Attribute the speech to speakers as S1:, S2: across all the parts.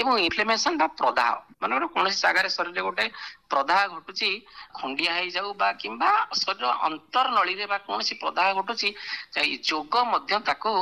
S1: ଏବଂ ଇନଫ୍ଲେମେସନ ବା ପ୍ରଦାହ ମାନେ କୌଣସି ଜାଗାରେ ଶରୀରରେ ଗୋଟେ ପ୍ରଦାହ ଘଟୁଛି ଖଣ୍ଡିଆ ହେଇଯାଉ ବା କିମ୍ବା ଶରୀର ଅନ୍ତର୍ନଳୀରେ ବା କୌଣସି ପ୍ରଦାହ ଘଟୁଛି ଯୋଗ ମଧ୍ୟ ତାକୁ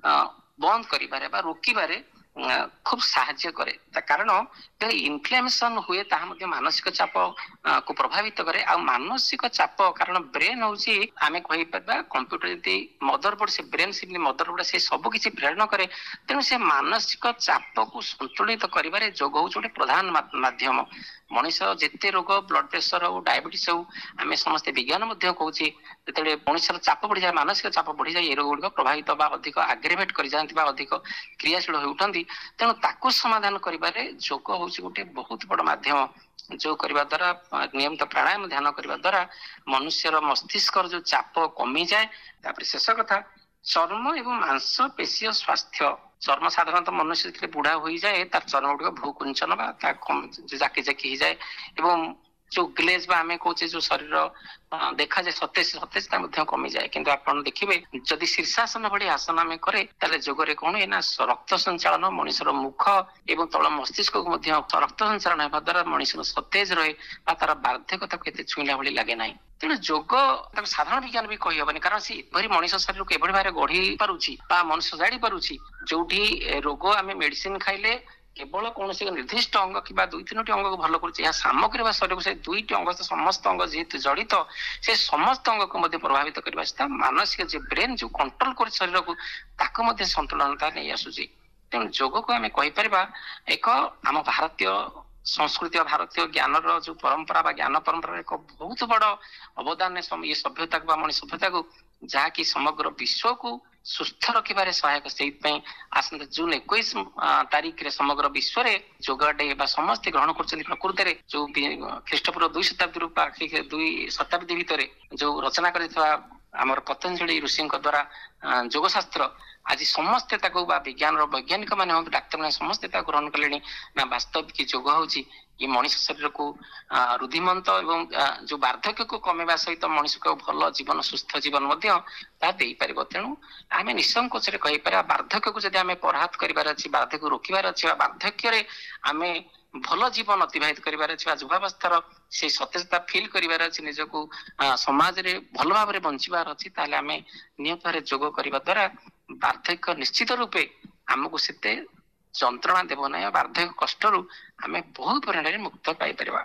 S1: ବନ୍ଦ କରିବାରେ ବା ରୋକିବାରେ ଖୁବ ସାହାଯ୍ୟ କରେ। କାରଣ ଇନଫ୍ଲେମେସନ ହୁଏ ତାହା ମଧ୍ୟ ମାନସିକ ଚାପ କୁ ପ୍ରଭାବିତ କରେ। ଆଉ ମାନସିକ ଚାପ କାରଣ ବ୍ରେନ ହଉଛି ଆମେ କହିପାରିବା କମ୍ପ୍ୟୁଟର ଯଦି ମଦର ବୋର୍ଡ ସେ ବ୍ରେନ ସେ ମଦର ବୋର୍ଡ ସେ ସବୁ କିଛି ପ୍ରେରଣ କରେ। ତେଣୁ ସେ ମାନସିକ ଚାପକୁ ସନ୍ତୁଳିତ କରିବାରେ ଯୋଗ ହଉଛି ଗୋଟେ ପ୍ରଧାନ ମାଧ୍ୟମ। ମଣିଷ ଯେତେ ରୋଗ ବ୍ଲଡ ପ୍ରେସର ହଉ ଡାଇବେଟିସ ହଉ ଆମେ ସମସ୍ତେ ବିଜ୍ଞାନ ମଧ୍ୟ କହୁଛି ଯେତେବେଳେ ମଣିଷର ଚାପ ବଢିଯାଏ ମାନସିକ ଚାପ ବଢିଯାଏ ଏ ରୋଗ ଗୁଡିକ ପ୍ରଭାବିତ ବା ଅଧିକ ଆଗ୍ରେଭେଟ କରିଯାଆନ୍ତି ବା ଅଧିକ କ୍ରିୟାଶୀଳ ହେଉଛନ୍ତି। ତେଣୁ ତାକୁ ସମାଧାନ କରିବାରେ ଯୋଗ ହଉଛି ଗୋଟେ ବହୁତ ବଡ ମାଧ୍ୟମ। ଯୋଗ କରିବା ଦ୍ଵାରା ନିୟମିତ ପ୍ରାଣାୟାମ ଧ୍ୟାନ କରିବା ଦ୍ଵାରା ମନୁଷ୍ୟର ମସ୍ତିଷ୍କର ଯୋଉ ଚାପ କମିଯାଏ। ତାପରେ ଶେଷ କଥା ଚର୍ମ ଏବଂ ମାଂସ ପେଶୀୟ ସ୍ୱାସ୍ଥ୍ୟ। ଚର୍ମ ସାଧାରଣତଃ ମନୁଷ୍ୟ ଯେତେବେଳେ ବୁଢା ହୋଇଯାଏ ତାର ଚର୍ମ ଗୁଡିକ ଭୂକୁଞ୍ଚନ ବା ତା ଜାକି ଜାକି ହେଇଯାଏ ଏବଂ ଯୋଉ ଗ୍ଲେଜ ବା ଆମେ କହୁଛେ ଯୋଉ ଶରୀର ଦେଖାଯାଏ ସତେଜତା ମଧ୍ୟ କମିଯାଏ। କିନ୍ତୁ ଆପଣ ଦେଖିବେ ଯଦି ଶୀର୍ଷାସନ ଭଳି ଆସନ ଆମେ କରେ ତାହେଲେ ଯୋଗରେ କଣ ହୁଏ ନା ରକ୍ତ ସଞ୍ଚାଳନ ମଣିଷର ମୁଖ ଏବଂ ତଳ ମସ୍ତିଷ୍କକୁ ମଧ୍ୟ ରକ୍ତ ସଞ୍ଚାଳନ ହେବା ଦ୍ଵାରା ମଣିଷର ସତେଜ ରହେ ବା ତାର ବାର୍ଦ୍ଧକ୍ୟତାକୁ ଏତେ ଛୁଇଁଲା ଭଳି ଲାଗେ ନାହିଁ। ତେଣୁ ଯୋଗ ତାକୁ ସାଧାରଣ ବିଜ୍ଞାନ ବି କହିହବନି କାରଣ ସେ ଏଭଳି ମଣିଷ ଶରୀରକୁ ଏଭଳି ଭାବରେ ଗଢି ପାରୁଛି ବା ମଣିଷ ଜାଣି ପାରୁଛି ଯୋଉଠି ରୋଗ ଆମେ ମେଡିସିନ ଖାଇଲେ କେବଳ କୌଣସି ନିର୍ଦ୍ଦିଷ୍ଟ ଅଙ୍ଗ କିମ୍ବା 2-3ଟି ଅଙ୍ଗକୁ ଭଲ କରୁଛି। ଏହା ସାମଗ୍ରୀ ବା ଶରୀରକୁ ସେ 2ଟି ଅଙ୍ଗ ସମସ୍ତ ଅଙ୍ଗ ଯେହେତୁ ଜଡିତ ସେ ସମସ୍ତ ଅଙ୍ଗକୁ ମଧ୍ୟ ପ୍ରଭାବିତ କରିବା ସହିତ ମାନସିକ ଯେ ବ୍ରେନ ଯୋଉ କଣ୍ଟ୍ରୋଲ କରୁଛି ଶରୀରକୁ ତାକୁ ମଧ୍ୟ ସନ୍ତୁଳନତା ନେଇ ଆସୁଛି। ତେଣୁ ଯୋଗକୁ ଆମେ କହିପାରିବା ଏକ ଆମ ଭାରତୀୟ ସଂସ୍କୃତି ବା ଭାରତୀୟ ଜ୍ଞାନର ଯୋଉ ପରମ୍ପରା ବା ଜ୍ଞାନ ପରମ୍ପରାର ଏକ ବହୁତ ବଡ ଅବଦାନ ଏ ସଭ୍ୟତାକୁ ବା ମଣିଷ ସଭ୍ୟତାକୁ ଯାହାକି ସମଗ୍ର ବିଶ୍ୱକୁ ସୁସ୍ଥ ରଖିବାରେ ସହାୟକ। ସେଇଥିପାଇଁ ଆସନ୍ତା ଜୁନ 21 ତାରିଖରେ ସମଗ୍ର ବିଶ୍ୱରେ ଯୋଗ ଡେ ବା ସମସ୍ତେ ଗ୍ରହଣ କରୁଛନ୍ତି। ପ୍ରକୃତରେ ଯୋଉ ଖ୍ରୀଷ୍ଟପୂର୍ବ 2 ଶତାବ୍ଦୀରୁ 2 ଶତାବ୍ଦୀ ଭିତରେ ଯୋଉ ରଚନା କରିଥିବା ଆମର ପତଞ୍ଜଳି ଋଷିଙ୍କ ଦ୍ଵାରା ଯୋଗ ଶାସ୍ତ୍ର ଆଜି ସମସ୍ତେ ତାକୁ ବା ବିଜ୍ଞାନର ବୈଜ୍ଞାନିକ ମାନେ ହୁଅନ୍ତୁ ଡାକ୍ତର ମାନେ ସମସ୍ତେ ତାକୁ ଗ୍ରହଣ କଲେଣି। ନା ବାସ୍ତବିକ ଯୋଗ ହଉଛି ଏ ମଣିଷ ଶରୀରକୁ ରୁଧିମନ୍ତ ଏବଂ ଯୋଉ ବାର୍ଦ୍ଧକ୍ୟକୁ କମେଇବା ସହିତ ମଣିଷକୁ ଭଲ ଜୀବନ ସୁସ୍ଥ ଜୀବନ ମଧ୍ୟ ତାହା ଦେଇପାରିବ। ତେଣୁ ଆମେ ନିଃସଙ୍କୋଚରେ କହିପାରିବା ବାର୍ଦ୍ଧକ୍ୟକୁ ଯଦି ଆମେ ପରାହତ କରିବାର ଅଛି ବାର୍ଦ୍ଧକ୍ୟକୁ ରୋକିବାର ଅଛି ବା ବାର୍ଦ୍ଧକ୍ୟରେ ଆମେ ଭଲ ଜୀବନ ଅତିବାହିତ କରିବାର ଅଛି ବା ଯୁବାବସ୍ଥାର ସେଇ ସତେଜତା ଫିଲ୍ କରିବାର ଅଛି ନିଜକୁ ସମାଜରେ ଭଲ ଭାବରେ ବଞ୍ଚିବାର ଅଛି ତାହେଲେ ଆମେ ନିୟମିତ ଭାବରେ ଯୋଗ କରିବା ଦ୍ଵାରା ବାର୍ଦ୍ଧକ୍ୟ ନିଶ୍ଚିତ ରୂପେ ଆମକୁ ସେତେ ଯନ୍ତ୍ରଣା ଦେବ ନାହିଁ। ବାର୍ଦ୍ଧକ୍ୟ କଷ୍ଟରୁ ଆମେ ବହୁ ପରିମାଣରେ ମୁକ୍ତ ପାଇପାରିବା।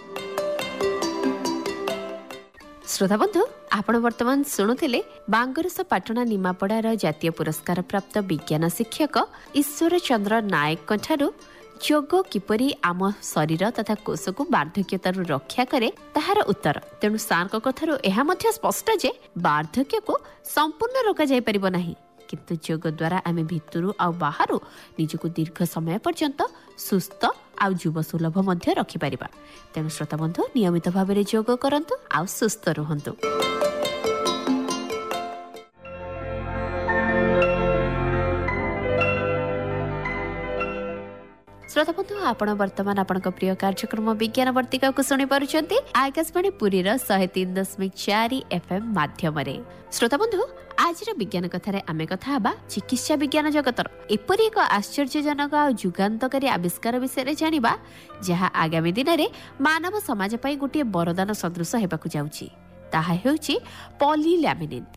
S2: ଶ୍ରୋତା ବନ୍ଧୁ ଆପଣ ବର୍ତ୍ତମାନ ଶୁଣୁଥିଲେ ବାଙ୍ଗରସ ପାଟଣା ନିମାପଡ଼ାର ଜାତୀୟ ପୁରସ୍କାର ପ୍ରାପ୍ତ ବିଜ୍ଞାନ ଶିକ୍ଷକ ଈଶ୍ୱର ଚନ୍ଦ୍ର ନାୟକଙ୍କ ଠାରୁ ଯୋଗ କିପରି ଆମ ଶରୀର ତଥା କୋଷକୁ ବାର୍ଦ୍ଧକ୍ୟତାରୁ ରକ୍ଷା କରେ ତାହାର ଉତ୍ତର। ତେଣୁ ସାର୍ଙ୍କ କଥାରୁ ଏହା ମଧ୍ୟ ସ୍ପଷ୍ଟ ଯେ ବାର୍ଦ୍ଧକ୍ୟକୁ ସମ୍ପୂର୍ଣ୍ଣ ରୋକାଯାଇପାରିବ ନାହିଁ, କିନ୍ତୁ ଯୋଗ ଦ୍ୱାରା ଆମେ ଭିତରୁ ଆଉ ବାହାରୁ ନିଜକୁ ଦୀର୍ଘ ସମୟ ପର୍ଯ୍ୟନ୍ତ ସୁସ୍ଥ ଆଉ ଯୁବ ସୁଲଭ ମଧ୍ୟ ରଖିପାରିବା। ତେଣୁ ଶ୍ରୋତା ବନ୍ଧୁ ନିୟମିତ ଭାବରେ ଯୋଗ କରନ୍ତୁ ଆଉ ସୁସ୍ଥ ରୁହନ୍ତୁ। श्रोता बंधु आपण वर्तमान आपणक प्रिय कार्यक्रम विज्ञान वर्तिका को शुणी पारुछंती आकाशवाणी पुरीर 103.4 FM माध्यम रे। श्रोता बंधु आज विज्ञान कथार आम कथा हबा चिकित्सा विज्ञान जगतर एपरी एक आश्चर्यजनक और जुगान्तकारी आविष्कार विषय जानिबा जहा आगामी दिन में मानव समाज पई गोटे वरदान सदृश हेबाकु जाउची। ताहा हेउची पॉलीलैमिनिन।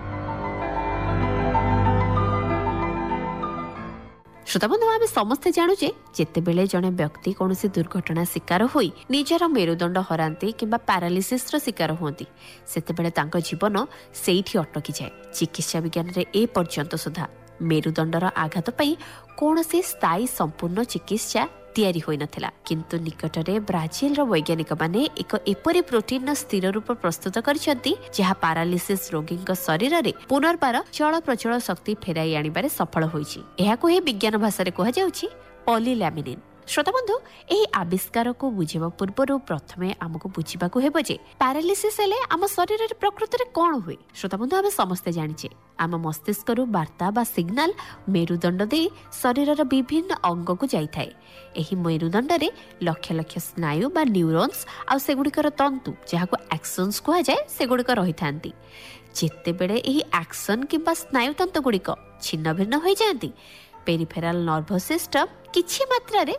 S2: श्रोता बंधु आम समस्ते जानुचे जेतेबेले जने व्यक्ति कौनसी दुर्घटना शिकार होई निजर मेरुदंड हरांती किंबा पैरालिसिस शिकार होती सेतेबेले तांको जीवन सेठी अटकी जाए। चिकित्सा विज्ञान रे ए पर्यंत सुधा मेरुदंडर आघात पई कौनसी स्थायी संपूर्ण चिकित्सा तैयारी होई नथिला, किंतु निकटरे ब्राजिल रो वैज्ञानिक माने एक एपरी प्रोटीन स्थिर रूप प्रस्तुत करिसेंती जहा पैरालिसिस रोगी शरीर रे पुनर्बार चल प्रचल शक्ति फेराई आनिबारे सफल होईछि। एहाको हे विज्ञान भाषा रे कहा जाउछि पॉलीलैमिनिन। श्रोता बंधु एही आविष्कार को बुझेबा पूर्व प्रथमे आमको बुझिबाकू हेबो जे पैरालिसिस हेले आम शरीर रे प्रकृति रे कोन होय। श्रोता बंधु आमे समस्ते जानिछे आम मस्तिष्क रु वार्ता बा सिग्नल मेरुदंड दे शरीर रो विभिन्न अंग को जाई थाए। एही मेरुदंड रे लक्ष लक्ष स्नायु बा न्यूरॉन्स आ सेगुडिकर तंतु जहाको एक्सन्स कहा जाय सेगुडिक रही थांती। जेतेबेले एही एक्सन किबा स्नायु तंतु गुडिक छिन्न भिन्न होई जांती पेरिफेराल नर्वस सिस्टम किछि मात्रा रे